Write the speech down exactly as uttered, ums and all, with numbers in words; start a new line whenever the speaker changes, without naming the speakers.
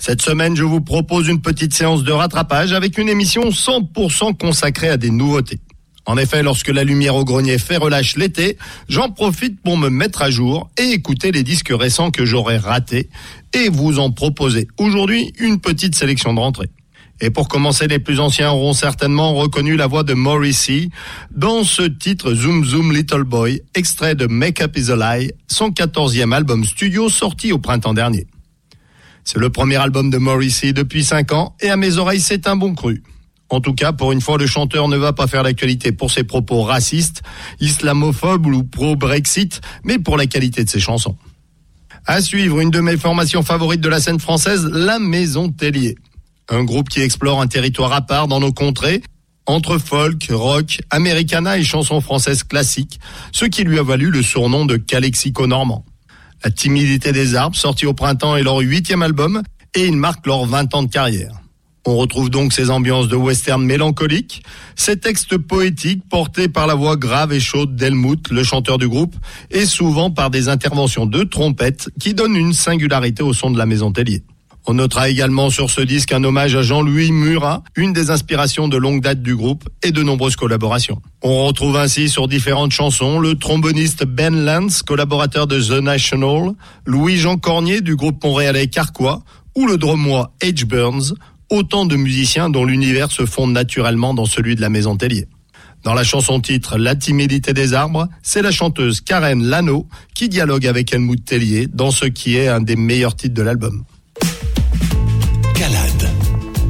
Cette semaine, je vous propose une petite séance de rattrapage avec une émission cent pour cent consacrée à des nouveautés. En effet, lorsque la lumière au grenier fait relâche l'été, j'en profite pour me mettre à jour et écouter les disques récents que j'aurais ratés et vous en proposer aujourd'hui une petite sélection de rentrée. Et pour commencer, les plus anciens auront certainement reconnu la voix de Morrissey dans ce titre Zoom Zoom Little Boy, extrait de Make Up Is a Lie, son quatorzième album studio sorti au printemps dernier. C'est le premier album de Morrissey depuis cinq ans et à mes oreilles c'est un bon cru. En tout cas, pour une fois, le chanteur ne va pas faire l'actualité pour ses propos racistes, islamophobes ou pro-Brexit, mais pour la qualité de ses chansons. À suivre, une de mes formations favorites de la scène française, La Maison Tellier. Un groupe qui explore un territoire à part dans nos contrées, entre folk, rock, americana et chansons françaises classiques, ce qui lui a valu le surnom de Calexico-Normand. La timidité des arbres, sorti au printemps, est leur huitième album, et ils marquent leurs vingt ans de carrière. On retrouve donc ces ambiances de western mélancoliques, ces textes poétiques portés par la voix grave et chaude d'Helmut, le chanteur du groupe, et souvent par des interventions de trompette qui donnent une singularité au son de La Maison Tellier. On notera également sur ce disque un hommage à Jean-Louis Murat, une des inspirations de longue date du groupe et de nombreuses collaborations. On retrouve ainsi sur différentes chansons le tromboniste Ben Lance, collaborateur de The National, Louis-Jean Cornier du groupe montréalais Carquois ou le drummois H. Burns, autant de musiciens dont l'univers se fonde naturellement dans celui de La Maison Tellier. Dans la chanson titre La timidité des arbres, c'est la chanteuse Karen Lano qui dialogue avec Helmut Tellier dans ce qui est un des meilleurs titres de l'album.